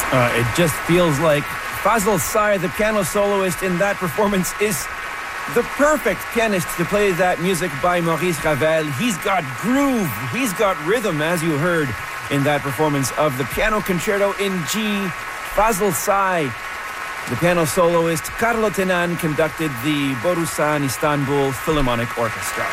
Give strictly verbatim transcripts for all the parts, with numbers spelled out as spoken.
Uh, it just feels like Fazl Say, the piano soloist in that performance, is the perfect pianist to play that music by Maurice Ravel. He's got groove, he's got rhythm, as you heard in that performance of the Piano Concerto in G. Fazl Say, the piano soloist. Carlo Tenan conducted the Borusan Istanbul Philharmonic Orchestra.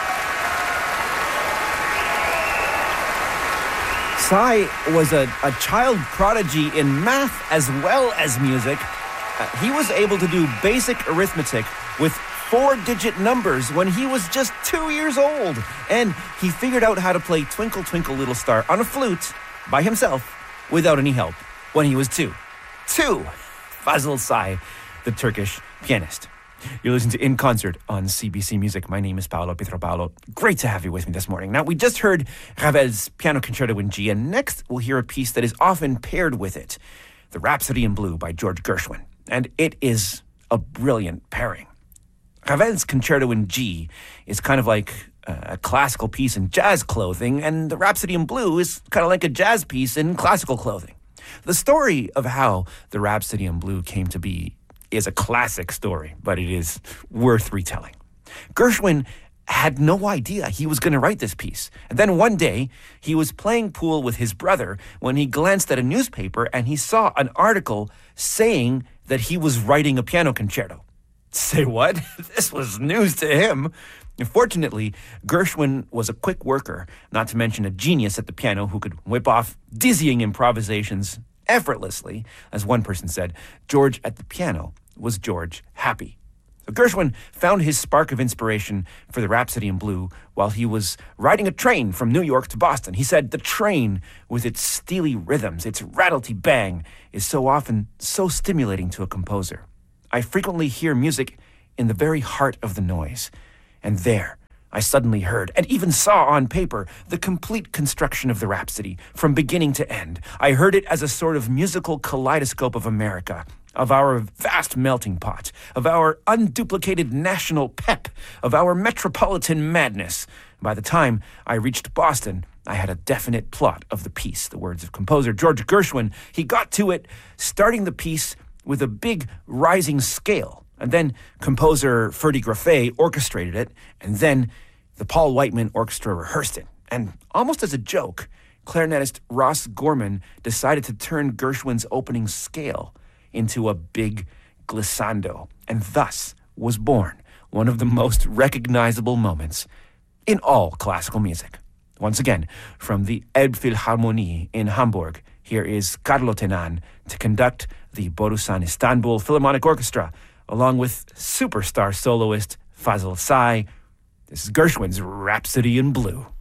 Say was a, a child prodigy in math as well as music. Uh, he was able to do basic arithmetic with four-digit numbers when he was just two years old. And he figured out how to play Twinkle, Twinkle, Little Star on a flute by himself without any help when he was two. Two! Fazl Say, the Turkish pianist. You're listening to In Concert on C B C Music. My name is Paolo Pietropaolo. Great to have you with me this morning. Now, we just heard Ravel's Piano Concerto in G, and next we'll hear a piece that is often paired with it, the Rhapsody in Blue by George Gershwin. And it is a brilliant pairing. Ravel's Concerto in G is kind of like a classical piece in jazz clothing, and the Rhapsody in Blue is kind of like a jazz piece in classical clothing. The story of how the Rhapsody in Blue came to be is a classic story, but it is worth retelling. Gershwin had no idea he was going to write this piece. And then one day, he was playing pool with his brother when he glanced at a newspaper and he saw an article saying that he was writing a piano concerto. Say what? This was news to him. Fortunately, Gershwin was a quick worker, not to mention a genius at the piano who could whip off dizzying improvisations effortlessly. As one person said, George at the piano was George happy. So Gershwin found his spark of inspiration for the Rhapsody in Blue while he was riding a train from New York to Boston. He said, the train, with its steely rhythms, its rattlety-bang, is so often so stimulating to a composer. I frequently hear music in the very heart of the noise. And there, I suddenly heard, and even saw on paper, the complete construction of the Rhapsody, from beginning to end. I heard it as a sort of musical kaleidoscope of America, of our vast melting pot, of our unduplicated national pep, of our metropolitan madness. By the time I reached Boston, I had a definite plot of the piece, the words of composer George Gershwin. He got to it, starting the piece with a big rising scale. And then composer Ferdy Greffé orchestrated it, and then the Paul Whiteman Orchestra rehearsed it. And almost as a joke, clarinetist Ross Gorman decided to turn Gershwin's opening scale into a big glissando, and thus was born one of the most recognizable moments in all classical music. Once again, from the Elbphilharmonie in Hamburg, here is Carlo Tenan to conduct the Borusan Istanbul Philharmonic Orchestra, along with superstar soloist Fazl Say. This is Gershwin's Rhapsody in Blue.